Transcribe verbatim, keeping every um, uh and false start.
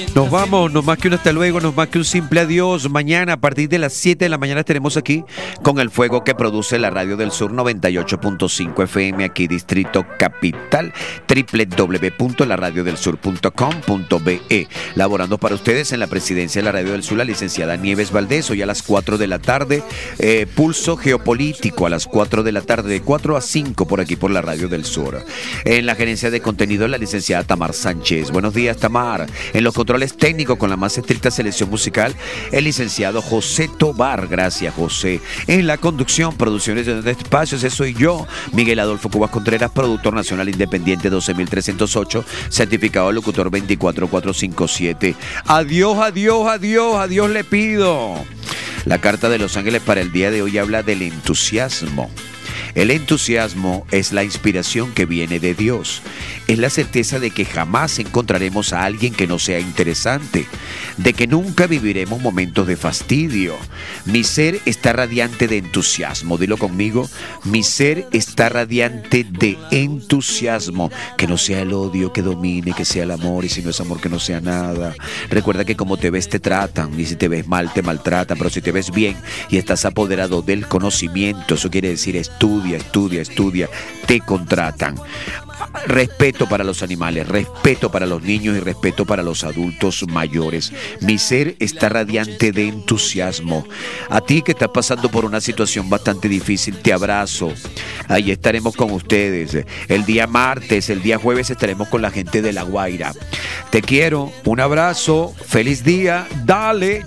Nos vamos, no más que un hasta luego, no más que un simple adiós. Mañana a partir de las siete de la mañana estaremos aquí con el fuego que produce la Radio del Sur noventa y ocho punto cinco F M aquí Distrito Capital, doble u doble u doble u punto la radio del sur punto com punto be. Laborando para ustedes en la presidencia de la Radio del Sur la licenciada Nieves Valdés. Hoy a las cuatro de la tarde, eh, Pulso Geopolítico a las cuatro de la tarde, de cuatro a cinco por aquí por la Radio del Sur. En la gerencia de contenido la licenciada Tamar Sánchez. Buenos días, Tamar. En los controles técnicos con la más estricta selección musical, el licenciado José Tobar. Gracias, José. En la conducción, producciones de espacios, ese soy yo, Miguel Adolfo Cubas Contreras, productor nacional independiente doce mil trescientos ocho, certificado locutor veinticuatro mil cuatrocientos cincuenta y siete. Adiós, adiós, adiós, adiós le pido. La carta de los ángeles para el día de hoy habla del entusiasmo. El entusiasmo es la inspiración que viene de Dios. Es la certeza de que jamás encontraremos a alguien que no sea interesante, de que nunca viviremos momentos de fastidio. Mi ser está radiante de entusiasmo. Dilo conmigo. Mi ser está radiante de entusiasmo. Que no sea el odio que domine, que sea el amor, y si no es amor, que no sea nada. Recuerda que como te ves te tratan, y si te ves mal te maltratan, pero si te ves bien y estás apoderado del conocimiento, eso quiere decir estudia, estudia, estudia, te contratan. Respeto para los animales, respeto para los niños y respeto para los adultos mayores. Mi ser está radiante de entusiasmo. A ti que estás pasando por una situación bastante difícil, te abrazo. Ahí estaremos con ustedes. El día martes, el día jueves estaremos con la gente de La Guaira. Te quiero, un abrazo, feliz día, dale,